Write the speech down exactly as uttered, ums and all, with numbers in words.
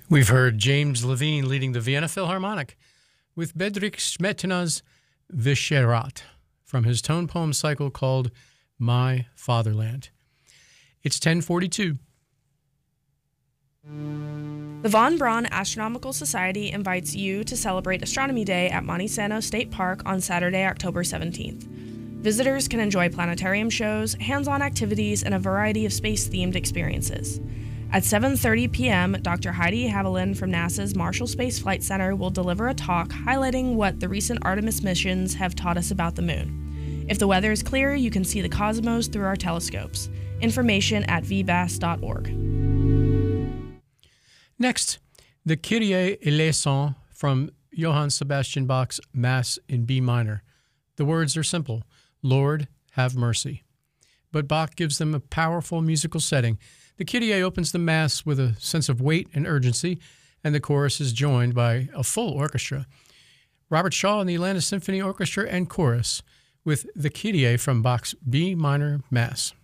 We've heard James Levine leading the Vienna Philharmonic with Bedřich Smetana's Vyšehrad from his tone poem cycle called My Fatherland. It's ten forty-two. The Von Braun Astronomical Society invites you to celebrate Astronomy Day at Monte Sano State Park on Saturday, October seventeenth. Visitors can enjoy planetarium shows, hands-on activities, and a variety of space-themed experiences. At seven thirty p.m., Doctor Heidi Haviland from NASA's Marshall Space Flight Center will deliver a talk highlighting what the recent Artemis missions have taught us about the moon. If the weather is clear, you can see the cosmos through our telescopes. Information at v b a s dot org. Next, the Kyrie eleison from Johann Sebastian Bach's Mass in B minor. The words are simple: Lord, have mercy. But Bach gives them a powerful musical setting. The Kyrie opens the Mass with a sense of weight and urgency, and the chorus is joined by a full orchestra. Robert Shaw and the Atlanta Symphony Orchestra and Chorus with the Kyrie from Bach's B minor Mass.